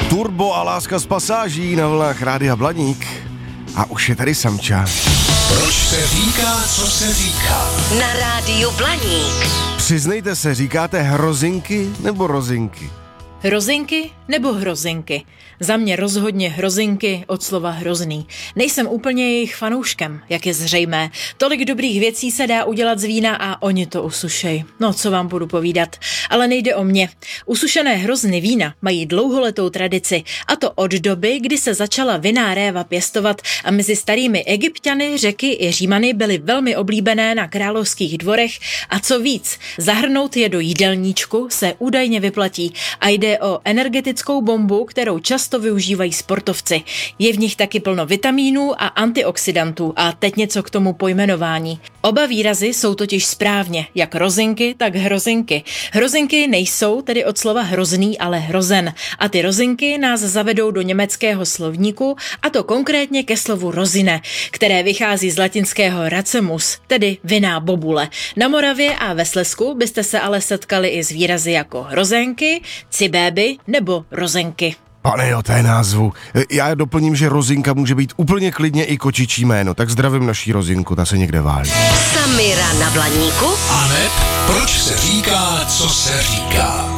Turbo a láska z pasáží na vlnách Rádia Blaník. A už je tady Samča. Proč se říká, co se říká? Na Rádiu Blaník. Přiznejte se, říkáte hrozinky nebo rozinky? Hrozinky nebo hrozinky? Za mě rozhodně hrozinky od slova hrozný. Nejsem úplně jejich fanouškem, jak je zřejmé. Tolik dobrých věcí se dá udělat z vína a oni to usušej. No, co vám budu povídat. Ale nejde o mě. Usušené hrozny vína mají dlouholetou tradici, a to od doby, kdy se začala vinná réva pěstovat a mezi starými Egypťany, Řeky i Římany byly velmi oblíbené na královských dvorech a co víc, zahrnout je do jídelníčku se údajně vyplatí a jde o energetickou bombu, kterou často využívají sportovci. Je v nich taky plno vitamínů a antioxidantů a teď něco k tomu pojmenování. Oba výrazy jsou totiž správně, jak rozinky, tak hrozinky. Hrozinky nejsou tedy od slova hrozný, ale hrozen. A ty rozinky nás zavedou do německého slovníku, a to konkrétně ke slovu rozine, které vychází z latinského racemus, tedy vinná bobule. Na Moravě a ve Slezsku byste se ale setkali i s výrazy jako hrozenky, cibéby nebo rozenky. Pane jo, to je názvu. Já doplním, že rozinka může být úplně klidně i kočičí jméno, tak zdravím naší rozinku, ta se někde válí. Samira na Blaníku. Aneb, proč se říká, co se říká?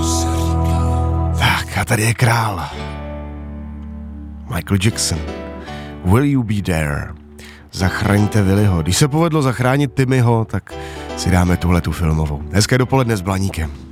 Tak a tady je král. Michael Jackson. Will you be there? Zachraňte Willyho. Když se povedlo zachránit Timmyho, tak si dáme tuhletu filmovou. Hezké dopoledne s Blaníkem.